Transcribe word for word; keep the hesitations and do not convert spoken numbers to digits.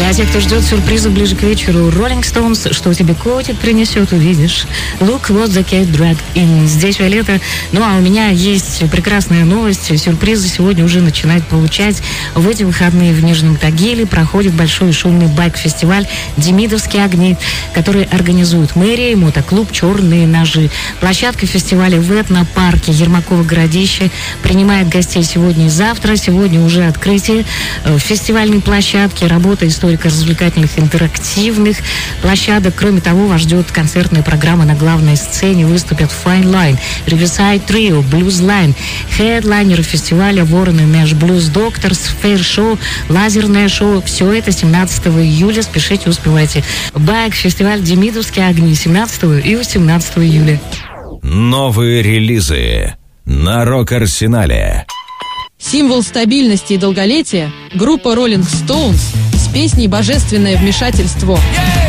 А те, кто ждет сюрприза ближе к вечеру, Rolling Stones, что тебе котик принесет, увидишь. Look what the cat dragged in. Здесь Виолетта. Ну, а у меня есть прекрасная новость. Сюрпризы сегодня уже начинают получать. В эти выходные в Нижнем Тагиле проходит большой и шумный байк-фестиваль «Демидовские огни», который организует мэрия и мотоклуб «Черные ножи». Площадка фестиваля в этнопарке Ермакова городище принимает гостей сегодня и завтра. Сегодня уже открытие фестивальной площадки, работа историко-развлекательных интерактивных площадок. Кроме того, вас ждет концертная программа на главной сцене. Выступят Fine Line, Riverside Trio, Blues Line, хедлайнеры фестиваля Ворон и Нэш Blues Doctors, Fair Show, лазерное шоу. Все это семнадцатого июля. Спешите, успевайте. Байк-фестиваль «Демидовские огни» семнадцатого и восемнадцатого июля. Новые релизы на Рок-Арсенале. Символ стабильности и долголетия — группа Rolling Stones с песней «Божественное вмешательство».